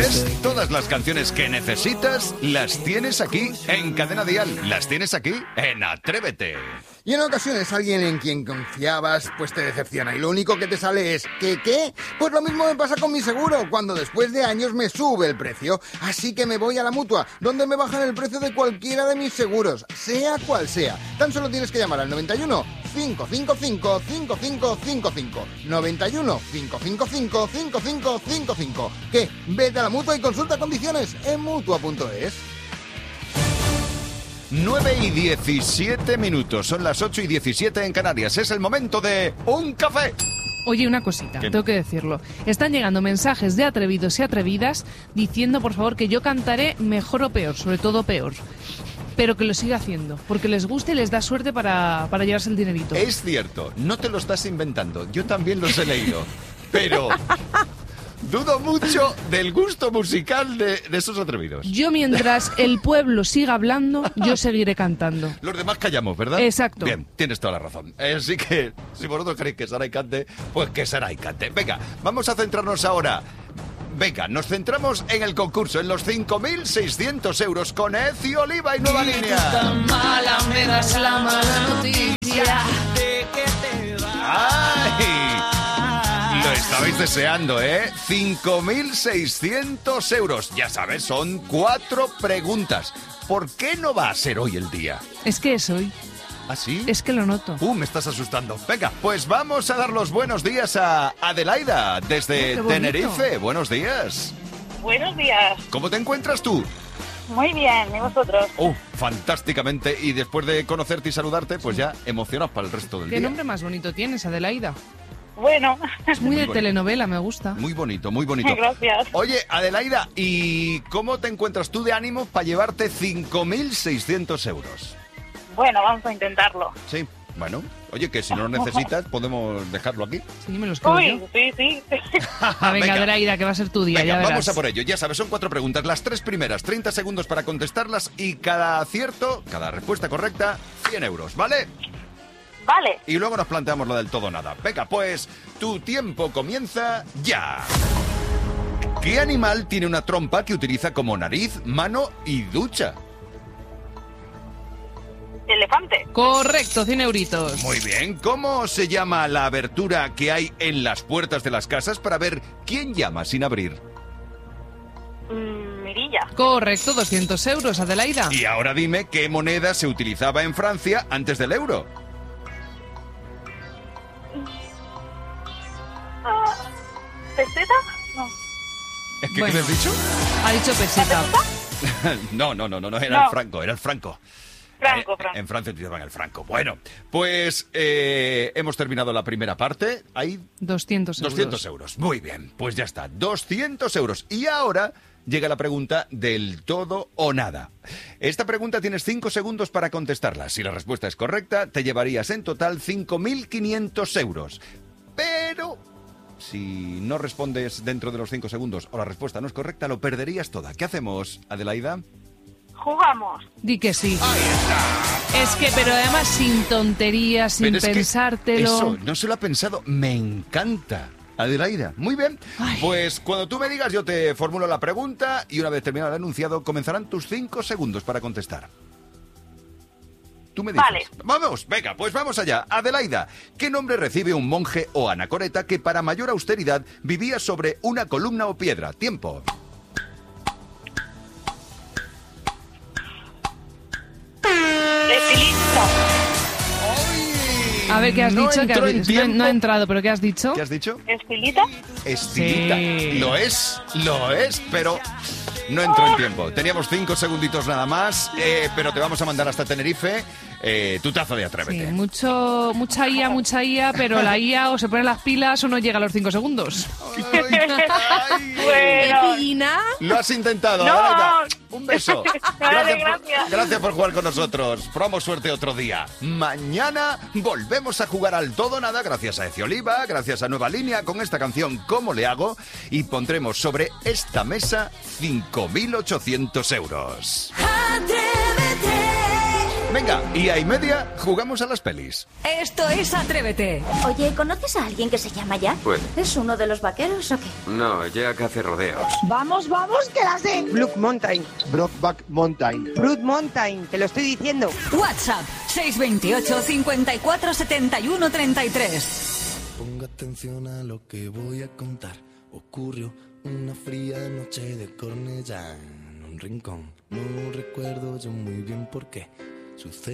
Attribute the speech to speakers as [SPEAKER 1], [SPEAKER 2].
[SPEAKER 1] ¿Ves? Todas las canciones que necesitas las tienes aquí en Cadena Dial. Las tienes aquí en Atrévete.
[SPEAKER 2] Y en ocasiones alguien en quien confiabas pues te decepciona y lo único que te sale es ¿qué? Pues lo mismo me pasa con mi seguro, cuando después de años me sube el precio. Así que me voy a la Mutua, donde me bajan el precio de cualquiera de mis seguros, sea cual sea. Tan solo tienes que llamar al 91 555 5555. 91 555 5555. ¿Qué? Vete a la Mutua y consulta condiciones en Mutua.es.
[SPEAKER 1] 9:17, son las 8:17 en Canarias. Es el momento de un café.
[SPEAKER 3] Oye, una cosita,
[SPEAKER 1] ¿Qué?
[SPEAKER 3] tengo que decirlo. Están llegando mensajes de atrevidos y atrevidas diciendo, por favor, que yo cantaré mejor o peor, sobre todo peor. Pero que lo siga haciendo, porque les gusta y les da suerte para llevarse el dinerito.
[SPEAKER 1] Es cierto, no te lo estás inventando. Yo también los he leído. Pero dudo mucho del gusto musical de esos atrevidos.
[SPEAKER 3] Yo, mientras el pueblo siga hablando, yo seguiré cantando.
[SPEAKER 1] Los demás callamos, ¿verdad?
[SPEAKER 3] Exacto.
[SPEAKER 1] Bien, tienes toda la razón. Así que, si vosotros queréis que Saray cante, pues que Saray cante. Venga, vamos a centrarnos ahora. Venga, nos centramos en el concurso, en los 5.600 euros con Ezio Oliva y Nueva Línea.
[SPEAKER 3] Tan mala, me das la mala noticia de que te vas.
[SPEAKER 1] ¡Ay! Lo estabais deseando, ¿eh? 5.600 euros. Ya sabes, son 4 preguntas. ¿Por qué no va a ser hoy el día?
[SPEAKER 3] Es que es hoy.
[SPEAKER 1] ¿Ah, sí?
[SPEAKER 3] Es que lo noto.
[SPEAKER 1] Me estás asustando. Venga, pues vamos a dar los buenos días a Adelaida, desde
[SPEAKER 3] Qué bonito.
[SPEAKER 1] Tenerife. Buenos días.
[SPEAKER 4] Buenos días.
[SPEAKER 1] ¿Cómo te encuentras tú?
[SPEAKER 4] Muy bien, ¿y vosotros?
[SPEAKER 1] Fantásticamente. Y después de conocerte y saludarte, pues ya emocionados para el resto del
[SPEAKER 3] ¿Qué
[SPEAKER 1] día.
[SPEAKER 3] nombre más bonito tienes, Adelaida?
[SPEAKER 4] Bueno,
[SPEAKER 3] Es muy de
[SPEAKER 1] bonito.
[SPEAKER 3] telenovela, me gusta.
[SPEAKER 1] Muy bonito, muy bonito.
[SPEAKER 4] gracias.
[SPEAKER 1] Oye, Adelaida, ¿y cómo te encuentras tú de ánimo para llevarte 5.600 euros?
[SPEAKER 4] Bueno, vamos a intentarlo.
[SPEAKER 1] Sí, bueno. Oye, que si no lo necesitas, podemos dejarlo aquí.
[SPEAKER 3] Sí, me los quedo
[SPEAKER 4] Uy,
[SPEAKER 3] yo.
[SPEAKER 4] sí.
[SPEAKER 3] Venga, Adelaida, que va a ser tu día,
[SPEAKER 1] Venga,
[SPEAKER 3] ya verás.
[SPEAKER 1] vamos a por ello. Ya sabes, son 4 preguntas. Las 3 primeras, 30 segundos para contestarlas y cada acierto, cada respuesta correcta, 100 euros, ¿vale?
[SPEAKER 4] Vale.
[SPEAKER 1] Y luego nos planteamos lo del todo o nada. Venga, pues, tu tiempo comienza ya. ¿Qué animal tiene una trompa que utiliza como nariz, mano y ducha?
[SPEAKER 4] Elefante.
[SPEAKER 3] Correcto, 100 euritos.
[SPEAKER 1] Muy bien. ¿Cómo se llama la abertura que hay en las puertas de las casas para ver quién llama sin abrir?
[SPEAKER 4] Mirilla.
[SPEAKER 3] Correcto, 200 euros, Adelaida.
[SPEAKER 1] Y ahora dime qué moneda se utilizaba en Francia antes del euro.
[SPEAKER 4] ¿Peseta? No.
[SPEAKER 1] ¿Es que
[SPEAKER 3] Bueno.
[SPEAKER 1] qué me has dicho?
[SPEAKER 3] Ha dicho peseta.
[SPEAKER 1] No, era
[SPEAKER 4] No.
[SPEAKER 1] el franco, era el franco.
[SPEAKER 4] Franco.
[SPEAKER 1] En Francia utilizaban el franco. Bueno, pues hemos terminado la primera parte. Hay
[SPEAKER 3] 200 euros.
[SPEAKER 1] 200 euros. Muy bien, pues ya está. 200 euros. Y ahora llega la pregunta del todo o nada. Esta pregunta tienes 5 segundos para contestarla. Si la respuesta es correcta, te llevarías en total 5.500 euros. Pero si no respondes dentro de los 5 segundos o la respuesta no es correcta, lo perderías toda. ¿Qué hacemos, Adelaida?
[SPEAKER 4] Jugamos.
[SPEAKER 3] Di que sí.
[SPEAKER 1] Ahí está.
[SPEAKER 3] Es que, pero además sin tonterías, sin
[SPEAKER 1] Pero es que
[SPEAKER 3] pensártelo.
[SPEAKER 1] eso, no se lo ha pensado. Me encanta. Adelaida, muy bien.
[SPEAKER 3] Ay.
[SPEAKER 1] Pues cuando tú me digas, yo te formulo la pregunta y una vez terminado el enunciado, comenzarán tus 5 segundos para contestar. Tú me dices.
[SPEAKER 4] Vale.
[SPEAKER 1] Vamos, venga, pues vamos allá. Adelaida, ¿qué nombre recibe un monje o anacoreta que para mayor austeridad vivía sobre una columna o piedra? Tiempo.
[SPEAKER 4] Estilista.
[SPEAKER 3] A ver, ¿qué has
[SPEAKER 1] No
[SPEAKER 3] dicho?
[SPEAKER 1] entró en tiempo.
[SPEAKER 3] No ha entrado, pero ¿qué has dicho?
[SPEAKER 1] ¿Qué has dicho?
[SPEAKER 4] Estilita.
[SPEAKER 1] Estilita.
[SPEAKER 3] Sí.
[SPEAKER 1] Lo es, pero no entró en tiempo. Teníamos 5 segunditos nada más, pero te vamos a mandar hasta Tenerife tu taza de
[SPEAKER 3] Sí,
[SPEAKER 1] Atrévete.
[SPEAKER 3] mucha IA, pero la IA o se pone las pilas o no llega a los 5 segundos.
[SPEAKER 1] Ay,
[SPEAKER 4] Bueno.
[SPEAKER 1] lo has intentado,
[SPEAKER 4] No.
[SPEAKER 1] Adelaida. Un beso.
[SPEAKER 4] Vale,
[SPEAKER 1] Gracias.
[SPEAKER 4] gracias.
[SPEAKER 1] Gracias por jugar con nosotros. Probamos suerte otro día. Mañana volvemos a jugar al todo o nada gracias a Ezio Oliva, gracias a Nueva Línea con esta canción ¿Cómo le hago? Y pondremos sobre esta mesa 5.800 euros.
[SPEAKER 5] Atrévete.
[SPEAKER 1] Venga, y a y media jugamos a las pelis.
[SPEAKER 5] Esto es Atrévete.
[SPEAKER 6] Oye, ¿conoces a alguien que se llama Jack?
[SPEAKER 7] Puede.
[SPEAKER 6] ¿Es uno de los vaqueros o qué?
[SPEAKER 7] No, Jack hace rodeos.
[SPEAKER 8] Vamos, que las sé.
[SPEAKER 9] Blue Mountain. Brokeback Mountain. Blue Mountain, te lo estoy diciendo.
[SPEAKER 5] WhatsApp 628 54 71 33.
[SPEAKER 10] Ponga atención a lo que voy a contar. Ocurrió una fría noche de Cornellá en un rincón. No recuerdo yo muy bien por qué sucedió.